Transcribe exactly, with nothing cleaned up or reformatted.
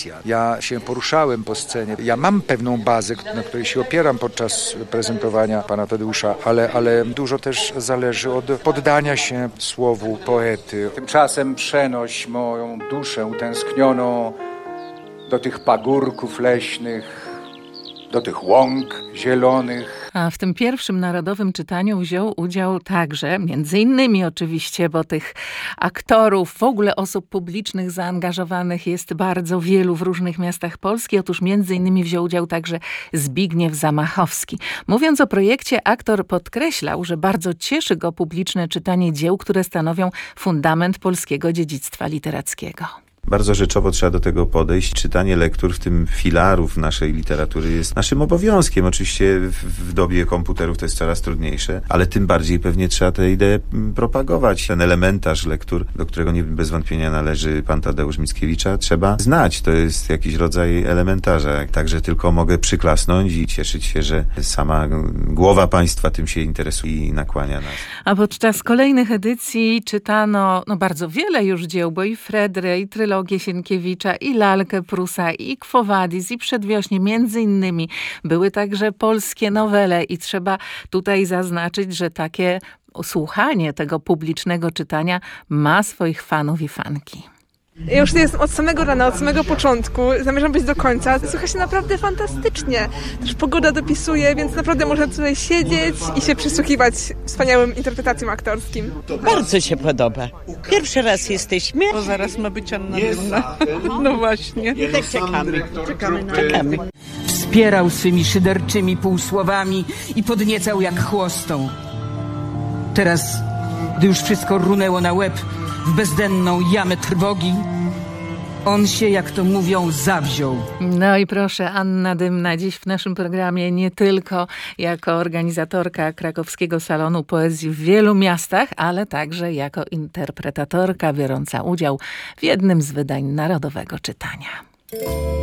intuicja. Ja się poruszałem po scenie. Ja mam pewną bazę, na której się opieram podczas prezentowania pana Tadeusza, ale, ale dużo też zależy od poddania się słowu poety. Tymczasem przenoś moją duszę utęsknioną do tych pagórków leśnych, do tych łąk zielonych. A w tym pierwszym narodowym czytaniu wziął udział także, między innymi oczywiście, bo tych aktorów, w ogóle osób publicznych zaangażowanych jest bardzo wielu w różnych miastach Polski. Otóż między innymi wziął udział także Zbigniew Zamachowski. Mówiąc o projekcie, aktor podkreślał, że bardzo cieszy go publiczne czytanie dzieł, które stanowią fundament polskiego dziedzictwa literackiego. Bardzo rzeczowo trzeba do tego podejść. Czytanie lektur, w tym filarów naszej literatury, jest naszym obowiązkiem. Oczywiście w, w dobie komputerów to jest coraz trudniejsze, ale tym bardziej pewnie trzeba tę ideę propagować. Ten elementarz lektur, do którego nie bez wątpienia należy pan Tadeusz Mickiewicza, trzeba znać. To jest jakiś rodzaj elementarza. Także tylko mogę przyklasnąć i cieszyć się, że sama głowa państwa tym się interesuje i nakłania nas. A podczas kolejnych edycji czytano no, bardzo wiele już dzieł, bo i Fredrę, i trylogię Sienkiewicza, i Lalkę Prusa, i Quo Vadis, i Przedwiośnie. Między innymi były także polskie nowele i trzeba tutaj zaznaczyć, że takie słuchanie tego publicznego czytania ma swoich fanów i fanki. Ja już jestem od samego rana, od samego początku. Zamierzam być do końca. Słucha się naprawdę fantastycznie. Też pogoda dopisuje, więc naprawdę można tutaj siedzieć i się przysłuchiwać wspaniałym interpretacjom aktorskim. Bardzo się podoba. Pierwszy raz jesteśmy. Bo zaraz ma być Anna Dymna. No właśnie. Tak czekamy. Czekamy. Czekamy. Wspierał swymi szyderczymi półsłowami i podniecał jak chłostą. Teraz, gdy już wszystko runęło na łeb w bezdenną jamę trwogi, on się, jak to mówią, zawziął. No i proszę, Anna Dymna dziś w naszym programie nie tylko jako organizatorka krakowskiego salonu poezji w wielu miastach, ale także jako interpretatorka biorąca udział w jednym z wydań narodowego czytania.